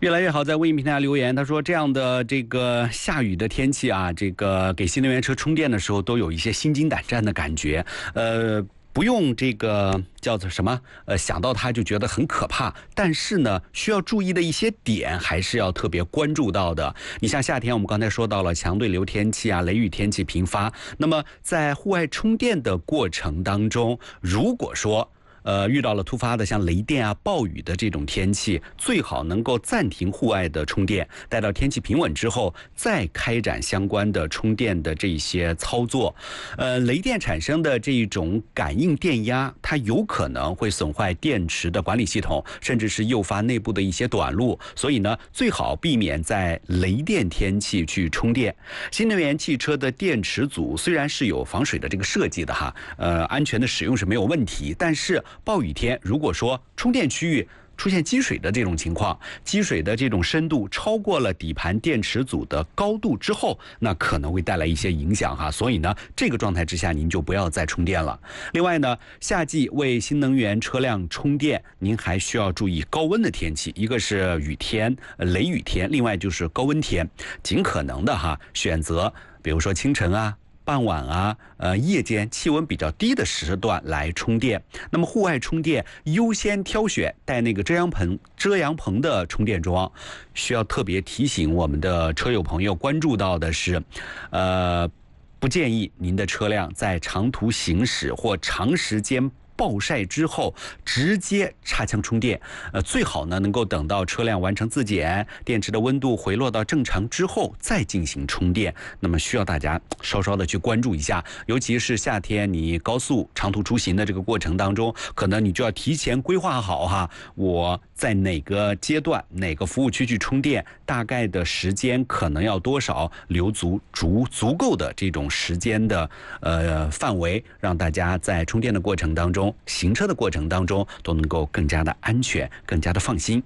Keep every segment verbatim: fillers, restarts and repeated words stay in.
越来越好，在微信平台留言，他说这样的这个下雨的天气啊，这个给新能源车充电的时候都有一些心惊胆战的感觉，呃。不用这个叫做什么，呃，想到它就觉得很可怕。但是呢，需要注意的一些点还是要特别关注到的。你像夏天，我们刚才说到了强对流天气啊、雷雨天气频发。那么在户外充电的过程当中，如果说呃，遇到了突发的像雷电啊、暴雨的这种天气，最好能够暂停户外的充电，待到天气平稳之后，再开展相关的充电的这些操作。呃，雷电产生的这种感应电压，它有可能会损坏电池的管理系统，甚至是诱发内部的一些短路。所以呢，最好避免在雷电天气去充电。新能源汽车的电池组虽然是有防水的这个设计的哈，呃，安全的使用是没有问题，但是暴雨天，如果说充电区域出现积水的这种情况，积水的这种深度超过了底盘电池组的高度之后，那可能会带来一些影响哈。所以呢，这个状态之下您就不要再充电了。另外呢，夏季为新能源车辆充电，您还需要注意高温的天气，一个是雨天、雷雨天，另外就是高温天，尽可能的哈选择，比如说清晨啊。傍晚啊，呃，夜间气温比较低的时段来充电。那么户外充电优先挑选带那个遮阳棚、遮阳棚的充电桩。需要特别提醒我们的车友朋友关注到的是，呃，不建议您的车辆在长途行驶或长时间暴晒之后直接插枪充电，呃，最好呢能够等到车辆完成自检，电池的温度回落到正常之后再进行充电。那么需要大家稍稍的去关注一下，尤其是夏天你高速长途出行的这个过程当中，可能你就要提前规划好哈，我在哪个阶段哪个服务区去充电，大概的时间可能要多少，留足足足够的这种时间的呃范围，让大家在充电的过程当中。行车的过程当中都能够更加的安全，更加的放心。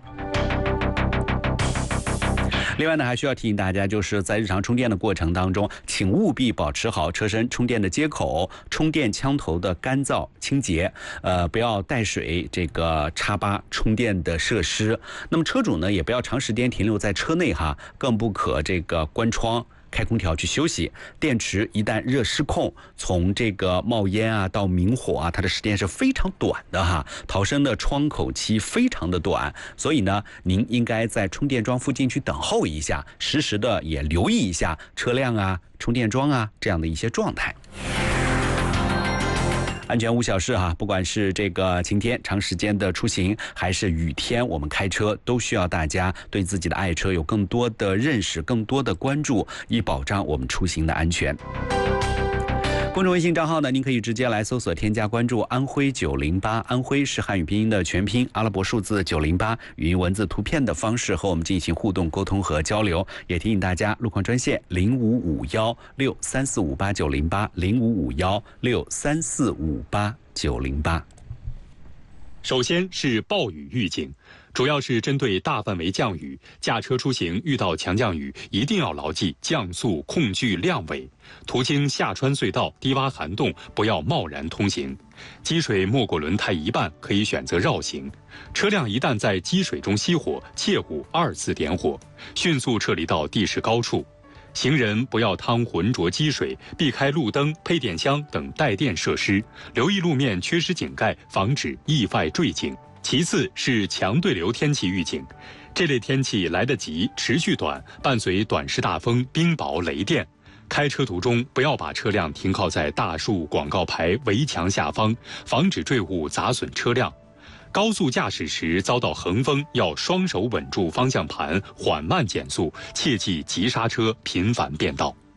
另外呢，还需要提醒大家，就是在日常充电的过程当中，请务必保持好车身充电的接口、充电枪头的干燥清洁，呃，不要带水这个插拔充电的设施。那么车主呢，也不要长时间停留在车内哈，更不可这个关窗。开空调去休息，电池一旦热失控，从这个冒烟啊到明火啊，它的时间是非常短的哈，逃生的窗口期非常的短，所以呢，您应该在充电桩附近去等候一下，实时的也留意一下车辆啊、充电桩啊这样的一些状态。安全无小事哈，不管是这个晴天长时间的出行，还是雨天我们开车，都需要大家对自己的爱车有更多的认识，更多的关注，以保障我们出行的安全。公众微信账号呢，您可以直接来搜索添加关注安徽九零八，安徽是汉语拼音的全拼，阿拉伯数字九零八，语音文字图片的方式和我们进行互动沟通和交流。也提醒大家，路况专线零五五幺六三四五八九零八，零五五幺六三四五八九零八。 首先是暴雨预警，主要是针对大范围降雨，驾车出行遇到强降雨，一定要牢记降速、控距、亮尾。途经下穿隧道、低洼涵洞，不要贸然通行。积水没过轮胎一半，可以选择绕行。车辆一旦在积水中熄火，切勿二次点火，迅速撤离到地势高处。行人不要趟浑浊积水，避开路灯、配电箱等带电设施，留意路面缺失井盖，防止意外坠井。其次是强对流天气预警，这类天气来得急，持续短，伴随短时大风、冰雹、雷电。开车途中不要把车辆停靠在大树、广告牌、围墙下方，防止坠物砸损车辆。高速驾驶时遭到横风，要双手稳住方向盘，缓慢减速，切忌急刹车、频繁变道。